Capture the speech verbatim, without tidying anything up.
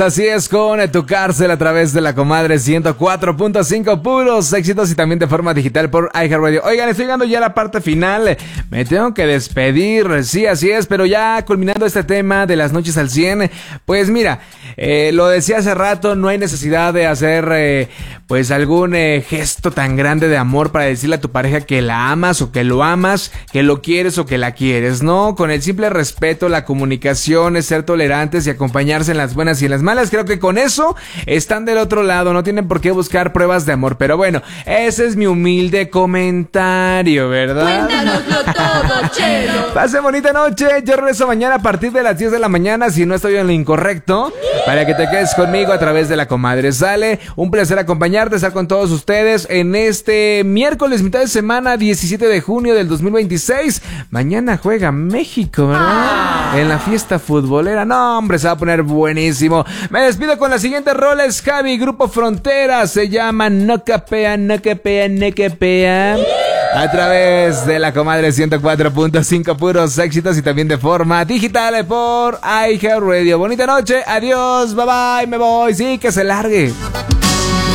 Así es, con Tu Cárcel a través de la comadre ciento cuatro punto cinco, puros éxitos y también de forma digital por iHeartRadio. Oigan, estoy llegando ya a la parte final, me tengo que despedir, sí, así es, pero ya culminando este tema de las noches al cien, pues mira, eh, lo decía hace rato, no hay necesidad de hacer eh, pues algún eh, gesto tan grande de amor para decirle a tu pareja que la amas o que lo amas, que lo quieres o que la quieres, ¿no? Con el simple respeto, la comunicación, es ser tolerantes y acompañarse en las buenas y en las malas. Creo que con eso están del otro lado, no tienen por qué buscar pruebas de amor, pero bueno, ese es mi humilde comentario, ¿verdad? Cuéntanoslo todo, Chelo. Pase bonita noche, yo regreso mañana a partir de las diez de la mañana, si no estoy en lo incorrecto, para que te quedes conmigo a través de la comadre. Sale, un placer acompañarte, estar con todos ustedes en este miércoles, mitad de semana, diecisiete de junio del dos mil veintiséis. Mañana juega México, ¿verdad? Ah. En la fiesta futbolera, no hombre, se va a poner buenísimo. Me despido con la siguiente rola, es Javi, Grupo Frontera, se llama No Capea, No Capea, No Capea. A través de la comadre ciento cuatro punto cinco, puros éxitos y también de forma digital por iHeartRadio. Bonita noche, adiós, bye bye, me voy, sí, que se largue.